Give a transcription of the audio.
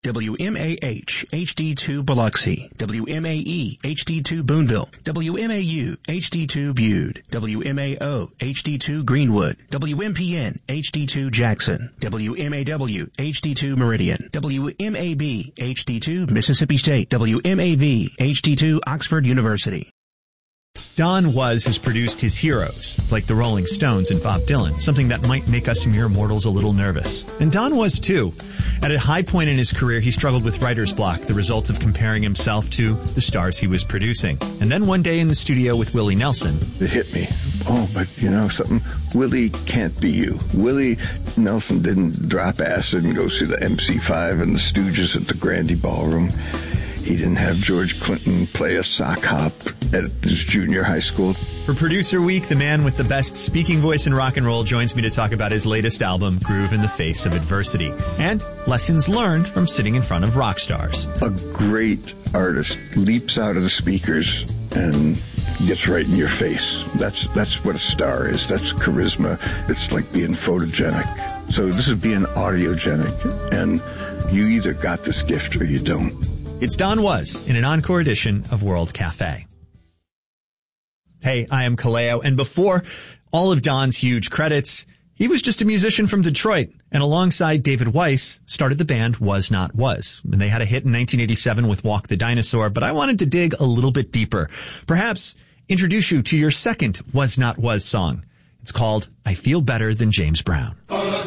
WMAH HD2 Biloxi, WMAE HD2 Boonville, WMAU HD2 Bude, WMAO HD2 Greenwood, WMPN HD2 Jackson, WMAW HD2 Meridian, WMAB HD2 Mississippi State, WMAV HD2 Oxford University. Don Was has produced his heroes, like the Rolling Stones and Bob Dylan, something that might make us mere mortals a little nervous. And Don was too. At a high point in his career, he struggled with writer's block, the result of comparing himself to the stars he was producing. And then one day in the studio with Willie Nelson, it hit me. Oh, but you know something? Willie can't be you. Willie Nelson didn't drop acid and go see the MC5 and the Stooges at the Grandy Ballroom. He didn't have George Clinton play a sock hop at his junior high school. For Producer Week, the man with the best speaking voice in rock and roll joins me to talk about his latest album, Groove in the Face of Adversity, and lessons learned from sitting in front of rock stars. A great artist leaps out of the speakers and gets right in your face. That's what a star is. That's charisma. It's like being photogenic. So this is being audiogenic, and you either got this gift or you don't. It's Don Was in an encore edition of World Cafe. Hey, I am Kaleo, and before all of Don's huge credits, he was just a musician from Detroit, and alongside David Weiss, started the band Was Not Was. And they had a hit in 1987 with Walk the Dinosaur, but I wanted to dig a little bit deeper. Perhaps introduce you to your second Was Not Was song. It's called I Feel Better Than James Brown.